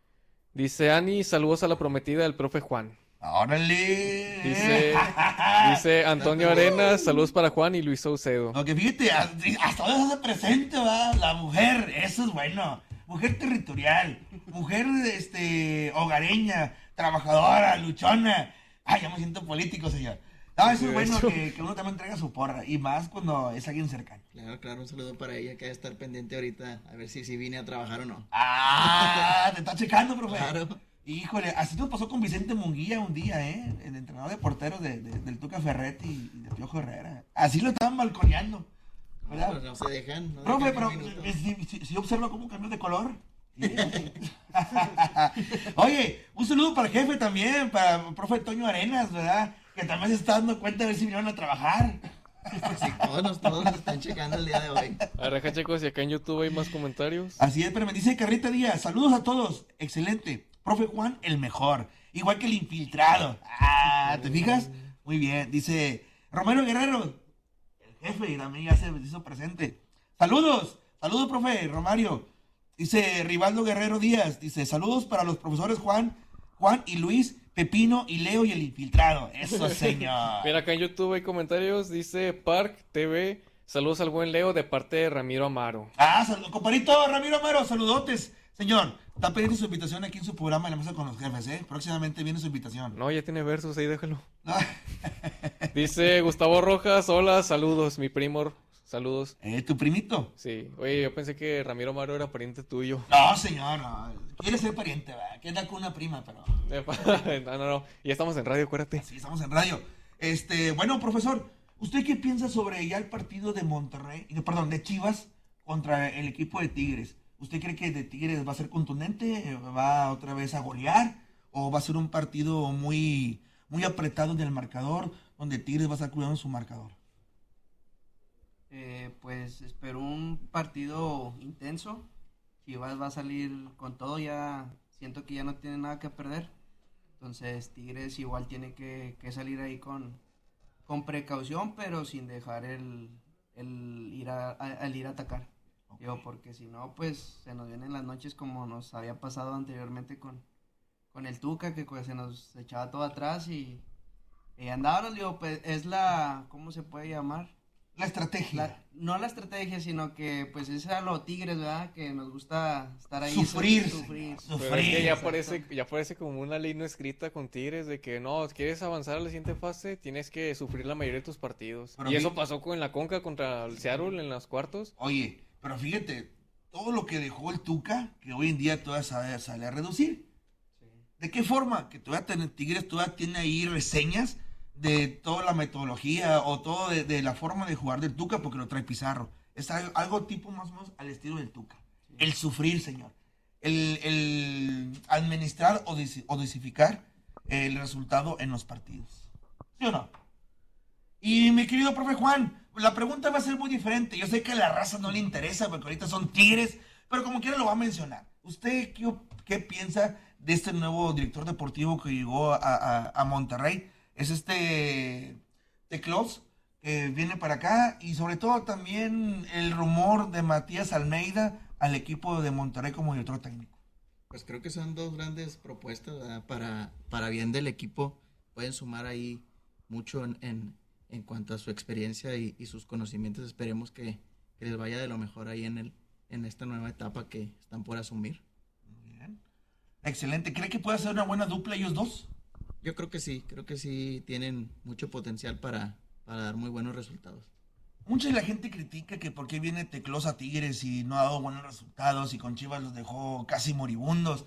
Dice Ani, saludos a la prometida del profe Juan. ¡Órale! Dice, dice Antonio Arenas, saludos para Juan y Luis Saucedo. Lo que fíjate, hasta ahora se hace presente, va, la mujer, eso es bueno. Mujer territorial, mujer este hogareña, trabajadora, luchona. Ay, ya me siento político, señor. No, eso es bueno que, que uno también traiga su porra, y más cuando es alguien cercano. Claro, claro, un saludo para ella que debe estar pendiente ahorita, a ver si, si vine a trabajar o no. Ah, te está checando, profe. Claro. Híjole, así nos pasó con Vicente Munguía un día, ¿eh? El entrenador de porteros de, de, del Tuca Ferretti y de Piojo Herrera. Así lo estaban balconeando, ¿verdad? No, no se dejan. No profe, dejan pero si, si, si observa cómo cambió de color. Oye, un saludo para el jefe también, para el profe Toño Arenas, ¿verdad? Que también se está dando cuenta de ver si vinieron a trabajar. Sí, todos, todos nos están checando el día de hoy. Arreja, chicos, y acá en YouTube hay más comentarios. Así es, pero me dice Carrita Díaz, saludos a todos, excelente. Profe Juan, el mejor, igual que el infiltrado. Ah, ¿te fijas? Muy bien, dice Romero Guerrero, el jefe, y también ya se hizo presente. Saludos, saludos, profe Romario. Dice Rivaldo Guerrero Díaz, dice, saludos para los profesores Juan, Juan y Luis, Pepino y Leo y el infiltrado. Eso, señor. Mira, acá en YouTube hay comentarios, dice Park T V, saludos al buen Leo de parte de Ramiro Amaro. Ah, saludos, compadrito Ramiro Amaro, saludotes. Señor, está pidiendo su invitación aquí en su programa en la mesa con los jefes, ¿eh? Próximamente viene su invitación. No, ya tiene versos, ahí déjalo. No. Dice Gustavo Rojas, hola, saludos, mi primo, saludos. ¿Eh, tu primito? Sí, oye, yo pensé que Ramiro Amaro era pariente tuyo. No, señor, no, quiere ser pariente, ¿verdad? Quiere dar con una prima, pero... no, no, no, ya estamos en radio, acuérdate. Sí, estamos en radio. Este, bueno, profesor, ¿usted qué piensa sobre ya el partido de Monterrey, perdón, de Chivas contra el equipo de Tigres? ¿Usted cree que de Tigres va a ser contundente, va otra vez a golear, o va a ser un partido muy, muy apretado en el marcador, donde Tigres va a estar cuidando su marcador? Eh, pues espero un partido intenso. Chivas va a salir con todo, ya siento que ya no tiene nada que perder. Entonces Tigres igual tiene que, que salir ahí con, con precaución, pero sin dejar el, el ir a, a, el ir a atacar. Okay. Digo, porque si no, pues se nos vienen las noches como nos había pasado anteriormente con, con el Tuca, que pues, se nos echaba todo atrás y, y andábamos, digo, pues es la, ¿cómo se puede llamar? La estrategia. La, no la estrategia, sino que pues es a los Tigres, ¿verdad? Que nos gusta estar ahí. Sufrir. Sufrir. Sufrir. Pero es que ya parece, ya parece como una ley no escrita con Tigres de que no, quieres avanzar a la siguiente fase, tienes que sufrir la mayoría de tus partidos. Pero y fíjate, eso pasó con la Conca contra el Seattle en los cuartos. Oye, pero fíjate, todo lo que dejó el Tuca, que hoy en día todavía sale, sale a reducir. Sí. ¿De qué forma? Que todavía tiene, Tigres todavía tiene ahí reseñas de toda la metodología o todo de, de la forma de jugar del Tuca, porque lo trae Pizarro. Es algo, algo tipo más o menos al estilo del Tuca. Sí. El sufrir, señor. El, el administrar o, dis, o dosificar el resultado en los partidos. ¿Sí o no? Y mi querido profe Juan, la pregunta va a ser muy diferente. Yo sé que a la raza no le interesa porque ahorita son Tigres, pero como quiera lo va a mencionar. ¿Usted qué, qué piensa de este nuevo director deportivo que llegó a, a, a Monterrey? Es este Teclos, que viene para acá, y sobre todo también el rumor de Matías Almeida al equipo de Monterrey como director técnico. Pues creo que son dos grandes propuestas, ¿verdad? para para bien del equipo. Pueden sumar ahí mucho en, en, en cuanto a su experiencia y, y sus conocimientos. Esperemos que, que les vaya de lo mejor ahí en el en esta nueva etapa que están por asumir. Muy bien. Excelente. ¿Cree que puede ser una buena dupla ellos dos? Yo creo que sí, creo que sí tienen mucho potencial para, para dar muy buenos resultados. Mucha de la gente critica que por qué viene Teclos a Tigres y no ha dado buenos resultados y con Chivas los dejó casi moribundos.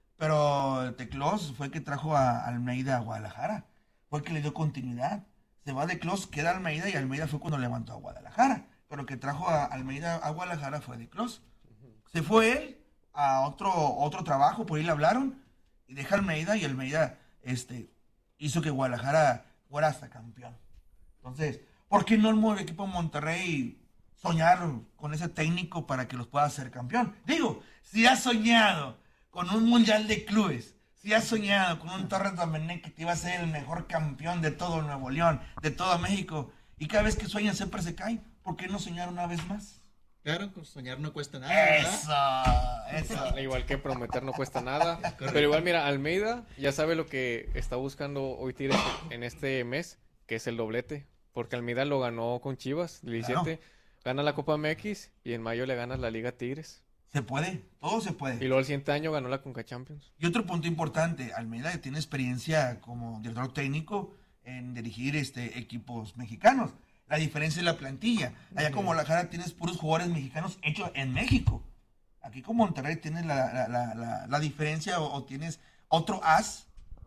Pero Teclos fue el que trajo a Almeida a Guadalajara, fue el que le dio continuidad. Se va Teclos, queda Almeida y Almeida fue cuando levantó a Guadalajara. Pero el que trajo a Almeida a Guadalajara fue Teclos. Se fue él a otro, otro trabajo, por ahí le hablaron y deja a Almeida y Almeida... Este, hizo que Guadalajara fuera hasta campeón. Entonces, ¿por qué no el equipo de Monterrey soñar con ese técnico para que los pueda hacer campeón? Digo, si has soñado con un mundial de clubes, si has soñado con un Torres Domenech que te iba a ser el mejor campeón de todo Nuevo León, de todo México, y cada vez que sueñan siempre se cae, ¿por qué no soñar una vez más? Claro, soñar no cuesta nada. Eso, eso. Igual que prometer no cuesta nada. Correcto. Pero igual, mira, Almeida ya sabe lo que está buscando hoy Tigres en este mes, que es el doblete. Porque Almeida lo ganó con Chivas, diecisiete. Claro. Gana la Copa M X y en mayo le gana la Liga Tigres. Se puede, todo se puede. Y luego el siguiente año ganó la Conca Champions. Y otro punto importante, Almeida tiene experiencia como director técnico en dirigir este equipos mexicanos. La diferencia es la plantilla. Allá como Guadalajara tienes puros jugadores mexicanos hechos en México. Aquí con Monterrey tienes la, la, la, la, la diferencia o, o tienes otro as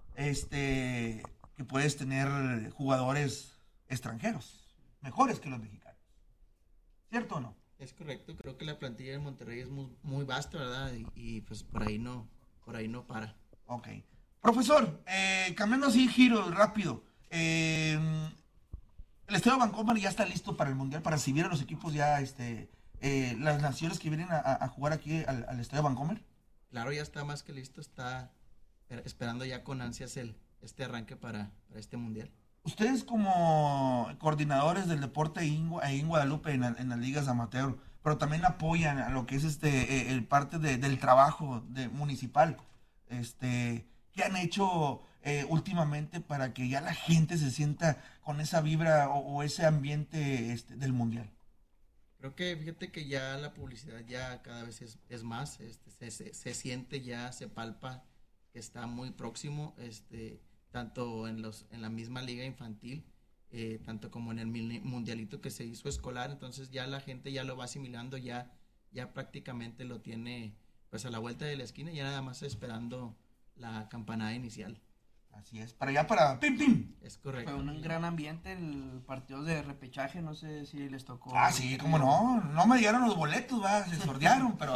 este, que puedes tener jugadores extranjeros, mejores que los mexicanos. ¿Cierto o no? Es correcto, creo que la plantilla de Monterrey es muy, muy vasta, ¿verdad? Y, y pues por ahí no, por ahí no para. Ok. Profesor, eh, cambiando así giro rápido. Eh, el Estadio Bancomer ya está listo para el Mundial, para recibir a los equipos ya, este, eh, las naciones que vienen a, a jugar aquí al, al Estadio Bancomer. Claro, ya está más que listo, está esperando ya con ansias el, este arranque para, para este Mundial. Ustedes como coordinadores del deporte ahí en Guadalupe, en, en las ligas amateur, pero también apoyan a lo que es este el parte de, del trabajo de, municipal, este, ¿qué han hecho eh, últimamente para que ya la gente se sienta con esa vibra o, o ese ambiente este, del mundial? Creo que fíjate que ya la publicidad ya cada vez es, es más, este, se, se, se siente ya, se palpa que está muy próximo, este, tanto en los en la misma liga infantil, eh, tanto como en el mundialito que se hizo escolar. Entonces ya la gente ya lo va asimilando, ya, ya prácticamente lo tiene pues a la vuelta de la esquina, ya nada más esperando la campanada inicial. Así es, para allá para pim pim. Es correcto. Fue un gran ambiente el partido de repechaje, no sé si les tocó. Ah, sí, cómo no, no me dieron los boletos, va, se sordearon, pero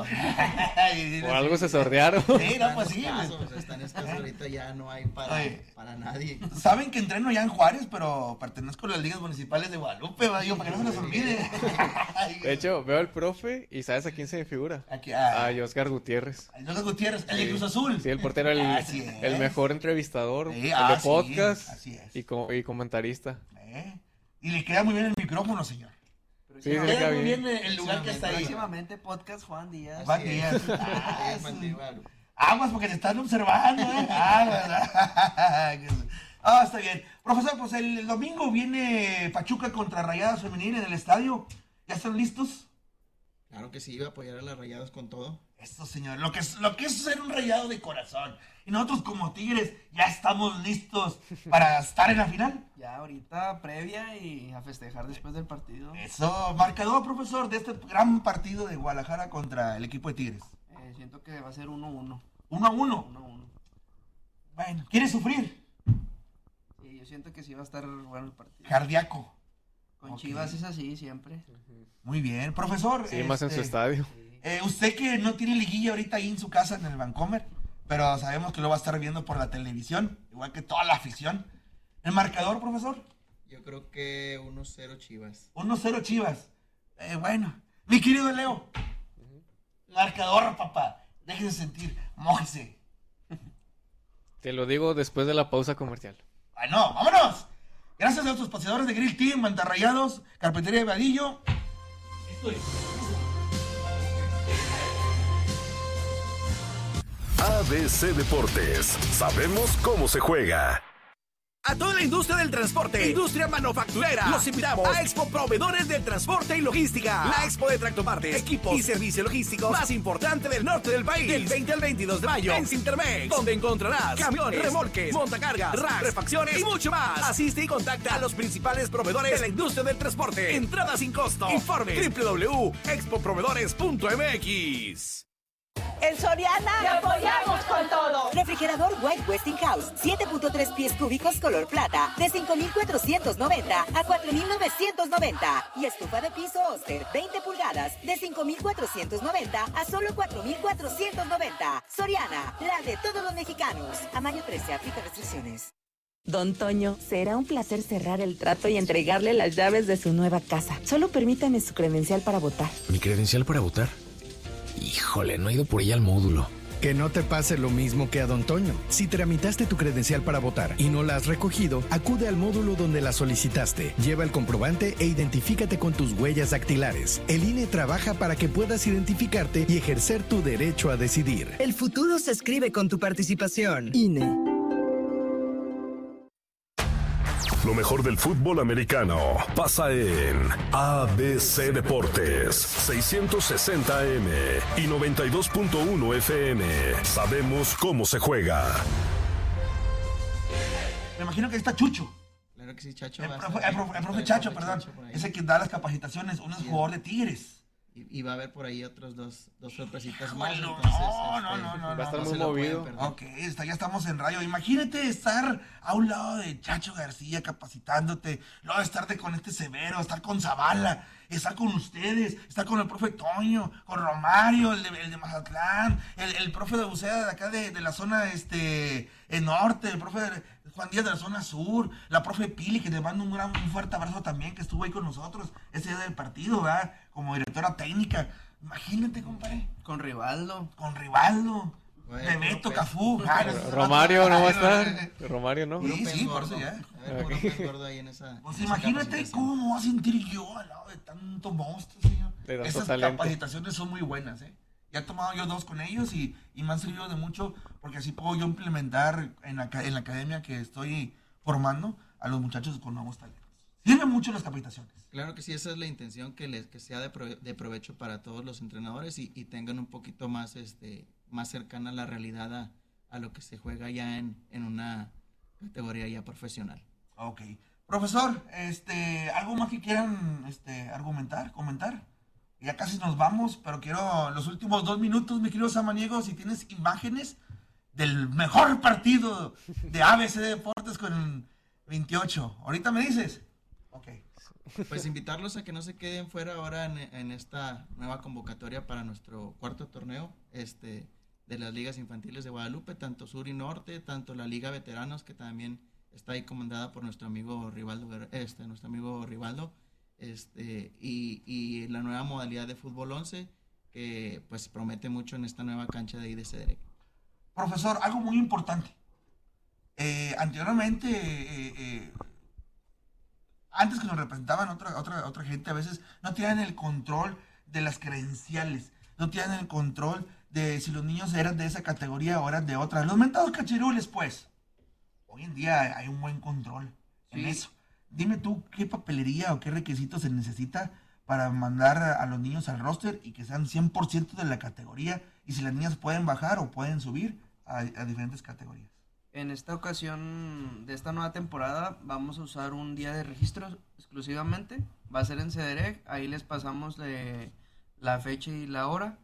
por algo se sordearon. Sí, no, pues sí. Casos, están escasos, ahorita ya no hay para, para nadie. Saben que entreno ya en Juárez, pero pertenezco a las ligas municipales de Guadalupe, va, digo, para que no se les olvide. De hecho, veo al profe y ¿sabes a quién se me figura? Aquí, ah, a Oscar Gutiérrez. A Oscar Gutiérrez, el de Cruz Azul. Sí, el portero, el, el mejor entrevistador. Sí, ah, el de podcast, sí, así es. Y, co y comentarista. Eh, y le queda muy bien el micrófono, señor. Sí, queda se muy bien. bien el lugar que está ahí. Próximamente podcast Juan Díaz. Juan Díaz. Ah, sí. Aguas porque te están observando, ¿eh? Aguas. Ah, está bien. Profesor, pues el, el domingo viene Pachuca contra Rayadas Femenil en el estadio. ¿Ya están listos? Claro que sí, iba a apoyar a las Rayadas con todo. Esto, señor, lo que es, lo que es ser un rayado de corazón. Y nosotros como Tigres ya estamos listos para estar en la final. Ya ahorita previa y a festejar después del partido. Eso, marcador, profesor, de este gran partido de Guadalajara contra el equipo de Tigres. Eh, siento que va a ser uno uno. ¿Uno a uno? uno a uno. Bueno, ¿quieres sufrir? Sí, yo siento que sí va a estar bueno el partido. Cardíaco. Con Okay. Chivas es así siempre. Muy bien, profesor. Sí, más en su estadio. Eh, usted que no tiene liguilla ahorita ahí en su casa en el Vancomer, pero sabemos que lo va a estar viendo por la televisión, igual que toda la afición. ¿El marcador, profesor? Yo creo que uno cero Chivas. uno cero Chivas. Eh, bueno, mi querido Leo. Marcador, papá. Déjese sentir, mójese. Te lo digo después de la pausa comercial. Bueno, vámonos. Gracias a nuestros paseadores de Grill Team, Mantarrayados, Carpintería de Vadillo. Esto es. A B C Deportes. Sabemos cómo se juega. A toda la industria del transporte, industria manufacturera, los invitamos a Expo Proveedores del Transporte y Logística. La Expo de tractopartes, equipos y servicios logísticos más importante del norte del país. Del veinte al veintidós de mayo en Cintermex, donde encontrarás camiones, remolques, montacargas, racks, refacciones y mucho más. Asiste y contacta a los principales proveedores de la industria del transporte. Entrada sin costo. Informe doble u doble u doble u punto expo proveedores punto m x. En Soriana te apoyamos con todo. Refrigerador White Westinghouse, siete punto tres pies cúbicos color plata, de cinco mil cuatrocientos noventa a cuatro mil novecientos noventa. Y estufa de piso Oster, veinte pulgadas, de cinco mil cuatrocientos noventa a solo cuatro mil cuatrocientos noventa. Soriana, la de todos los mexicanos. A mayo trece, aplica restricciones. Don Toño, será un placer cerrar el trato y entregarle las llaves de su nueva casa. Solo permítame su credencial para votar. ¿Mi credencial para votar? Híjole, no he ido por ella al módulo. Que no te pase lo mismo que a Don Toño. Si tramitaste tu credencial para votar y no la has recogido, acude al módulo donde la solicitaste. Lleva el comprobante e identifícate con tus huellas dactilares. El I N E trabaja para que puedas identificarte y ejercer tu derecho a decidir. El futuro se escribe con tu participación. I N E. Lo mejor del fútbol americano pasa en A B C Deportes, seiscientos sesenta A M y noventa y dos punto uno F M. Sabemos cómo se juega. Me imagino que ahí está Chucho. Claro que sí, Chacho. El va a profe, estar- el profe- el profe el Chacho, profe perdón. Chacho por ahí. Ese que da las capacitaciones, uno es Sí. jugador de Tigres. Y, y va a haber por ahí otros dos, dos sorpresitas Híjole, más. no, entonces, no, este, no, no, no, va a estar no muy se lo movido. pueden perder. Ok, está, ya estamos en radio. Imagínate estar a un lado de Chacho García capacitándote, luego estar de con este Severo, estar con Zavala, estar con ustedes, estar con el profe Toño, con Romario, el de, el de Mazatlán, el, el profe de Bucea de acá de, de la zona este, eh, norte, el profe de, Juan Díaz de la zona sur, la profe Pili, que te mando un gran, un fuerte abrazo también, que estuvo ahí con nosotros ese día del partido, ¿verdad? Como directora técnica. Imagínate, compadre. Con Rivaldo. Con Rivaldo. Bueno, Bebeto, pues. Cafú. ah, no, Romario no va a estar. eh, Romario no. Sí, sí, por eso ya. A ver, puro pez gordo ahí en esa- Pues en esa imagínate capacitación. cómo me voy a sentir yo al lado de tanto monstruo, señor. De tanto Esas talento. capacitaciones son muy buenas, ¿eh? Ya he tomado yo dos con ellos y, y me han servido de mucho porque así puedo yo implementar en la, ca- en la academia que estoy formando a los muchachos con nuevos talentos. Sirven mucho las capacitaciones. Claro que sí, esa es la intención, que les que sea de, prove- de provecho para todos los entrenadores y, y tengan un poquito más este más cercana la realidad a, a lo que se juega ya en, en una categoría ya profesional. Ok. Profesor, este, ¿algo más que quieran este, argumentar, comentar? Ya casi nos vamos, pero quiero los últimos dos minutos, mi querido Samaniego, si tienes imágenes del mejor partido de A B C Deportes con el veintiocho. ¿Ahorita me dices? Ok. Pues invitarlos a que no se queden fuera ahora en, en esta nueva convocatoria para nuestro cuarto torneo este, de las ligas infantiles de Guadalupe, tanto sur y norte, tanto la Liga Veteranos, que también está ahí comandada por nuestro amigo Rivaldo, Guer- este, nuestro amigo Rivaldo, este, y, y la nueva modalidad de fútbol once, que pues promete mucho en esta nueva cancha de I D C D R E C. Profesor, algo muy importante. Eh, anteriormente, eh, eh, antes que nos representaban otra, otra, otra gente, a veces no tienen el control de las credenciales, no tienen el control de si los niños eran de esa categoría o eran de otra. Los mentados cachirules, pues. Hoy en día hay un buen control en sí. eso. Dime tú, ¿qué papelería o qué requisitos se necesita para mandar a, a los niños al roster y que sean cien por ciento de la categoría? Y si las niñas pueden bajar o pueden subir a, a diferentes categorías. En esta ocasión de esta nueva temporada vamos a usar un día de registro exclusivamente. Va a ser en Cederec, ahí les pasamos de la fecha y la hora.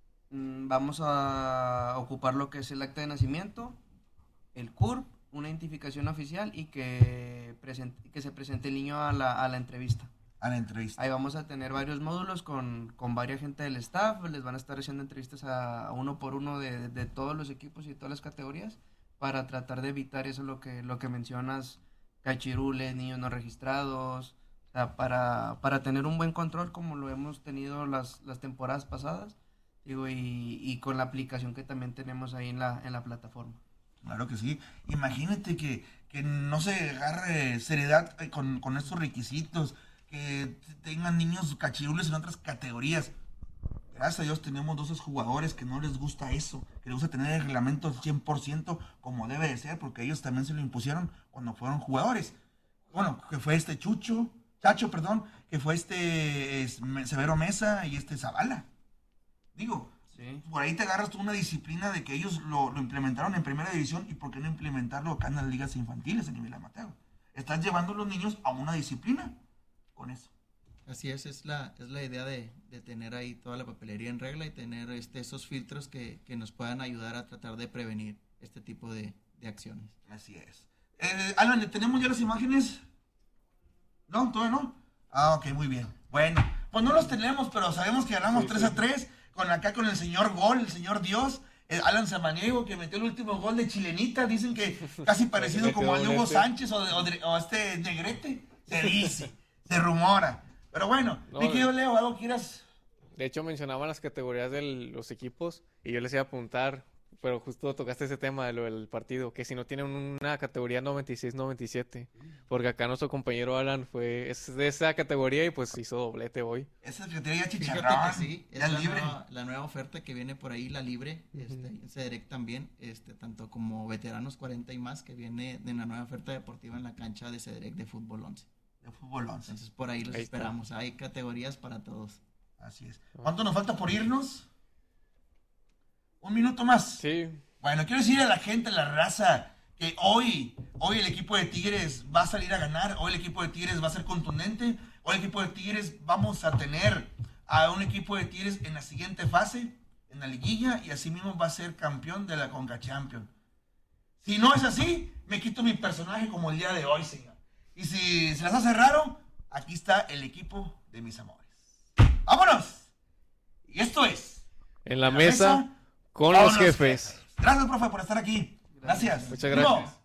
Vamos a ocupar lo que es el acta de nacimiento, el C U R P, una identificación oficial y que, presente, que se presente el niño a la, a la entrevista. A la entrevista. Ahí vamos a tener varios módulos con, con varias gente del staff, les van a estar haciendo entrevistas a, a uno por uno de, de todos los equipos y todas las categorías para tratar de evitar eso lo que, lo que mencionas, cachirules, niños no registrados, o sea, para, para tener un buen control como lo hemos tenido las, las temporadas pasadas, digo, y, y con la aplicación que también tenemos ahí en la, en la plataforma. Claro que sí. Imagínate que, que no se agarre seriedad con, con estos requisitos, que tengan niños cachirules en otras categorías. Gracias a Dios tenemos dos jugadores que no les gusta eso, que les gusta tener el reglamento cien por ciento como debe de ser, porque ellos también se lo impusieron cuando fueron jugadores. Bueno, que fue este Chucho, Chacho, perdón, que fue este es, Severo Mesa y este Zavala. Digo, sí. Por ahí te agarras tú una disciplina de que ellos lo, lo implementaron en primera división y por qué no implementarlo acá en las ligas infantiles a nivel amateur. Estás llevando a los niños a una disciplina con eso. Así es, es la, es la idea de, de tener ahí toda la papelería en regla y tener este, esos filtros que, que nos puedan ayudar a tratar de prevenir este tipo de, de acciones. Así es. Eh, Alan, ¿tenemos ya las imágenes? No, todavía no. Ah, ok, muy bien. Bueno, pues no los tenemos, pero sabemos que ganamos sí, tres a tres con acá con el señor Gol, el señor Dios, el Alan Samaniego, que metió el último gol de Chilenita, dicen que casi parecido como al de Hugo Sánchez o, de, o, de, o este Negrete, se dice, se rumora. Pero bueno, no, mi querido Leo, ¿algo quieras? De hecho, mencionaban las categorías de los equipos y yo les iba a apuntar, pero justo tocaste ese tema de lo del partido, que si no tienen una categoría noventa y seis noventa y siete, porque acá nuestro compañero Alan fue es de esa categoría y pues hizo doblete hoy. Esa categoría chicharrón, sí, es la, la, libre. Nueva, la nueva oferta que viene por ahí, la libre, uh-huh. este, en Cederec también, este, tanto como veteranos cuarenta y más, que viene de la nueva oferta deportiva en la cancha de Cederec de fútbol once. De fútbol once. Entonces por ahí los ahí esperamos. Está. Hay categorías para todos. Así es. ¿Cuánto nos falta por irnos? Un minuto más. Sí. Bueno, quiero decirle a la gente, a la raza, que hoy, hoy el equipo de Tigres va a salir a ganar. Hoy el equipo de Tigres va a ser contundente. Hoy el equipo de Tigres vamos a tener a un equipo de Tigres en la siguiente fase, en la liguilla, y así mismo va a ser campeón de la Conca Champions. Si no es así, me quito mi personaje como el día de hoy, señor. Y si se las hace raro, aquí está el equipo de mis amores. ¡Vámonos! Y esto es... En la, en la mesa, mesa con, con los jefes. jefes. Gracias, profe, por estar aquí. Gracias. Muchas gracias.